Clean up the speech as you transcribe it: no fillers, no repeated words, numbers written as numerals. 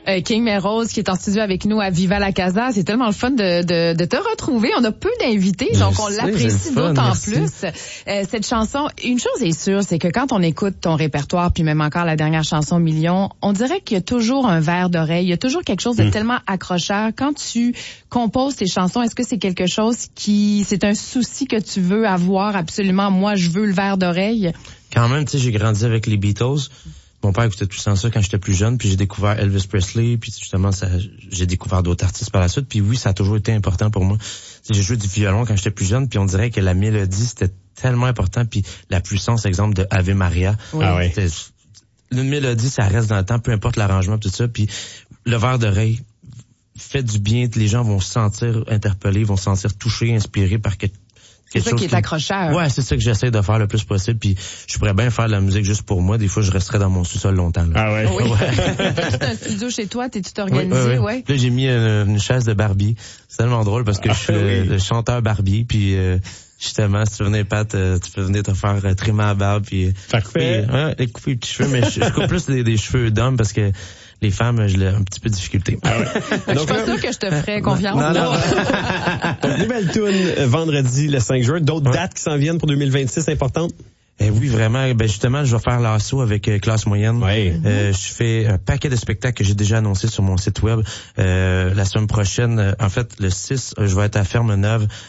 King Melrose qui est en studio avec nous à Viva la Casa. C'est tellement le fun de te retrouver. On a peu d'invités, donc on l'apprécie d'autant plus. Cette chanson, une chose est sûre, c'est que quand on écoute ton répertoire, puis même encore la dernière chanson Million, on dirait qu'il y a toujours un verre d'oreille, il y a toujours quelque chose de tellement accrocheur. Quand tu composes tes chansons, est-ce que c'est quelque chose c'est un souci que tu veux avoir absolument? Moi, je veux le verre d'oreille. Quand même, tu sais, j'ai grandi avec les Beatles. Mon père écoutait tout le temps ça quand j'étais plus jeune, puis j'ai découvert Elvis Presley, puis justement, j'ai découvert d'autres artistes par la suite, puis oui, ça a toujours été important pour moi. T'sais, j'ai joué du violon quand j'étais plus jeune, puis on dirait que la mélodie, c'était tellement important, puis la puissance, exemple, de Ave Maria. Oui. Ah ouais. Une mélodie, ça reste dans le temps, peu importe l'arrangement, tout ça, puis le verre d'oreille fait du bien, les gens vont se sentir interpellés, vont se sentir touchés, inspirés par quelque C'est ça qui est accrocheur. Ouais, c'est ça que j'essaie de faire le plus possible. Puis je pourrais bien faire de la musique juste pour moi. Des fois, je resterais dans mon sous-sol longtemps. Là. Ah ouais? Oui. Ouais. C'est un studio chez toi, t'es tout organisé, ouais. Là, j'ai mis une chaise de Barbie. C'est tellement drôle parce que je suis le chanteur Barbie. Puis justement, si tu venais, Pat, tu peux venir te faire trimmer la barbe. Puis Parfait. couper les petits cheveux. Mais je coupe plus des cheveux d'homme parce que les femmes, j'ai un petit peu de difficulté. Ah ouais. Je suis pas sûre que je te ferais confiance. Donc, nouvelle toune vendredi le 5 juin. D'autres dates qui s'en viennent pour 2026 importantes? Oui, vraiment. Ben justement, je vais faire l'assaut avec Classe Moyenne. Oui. Je fais un paquet de spectacles que j'ai déjà annoncés sur mon site web. La semaine prochaine, en fait, le 6, je vais être à Ferme-Neuve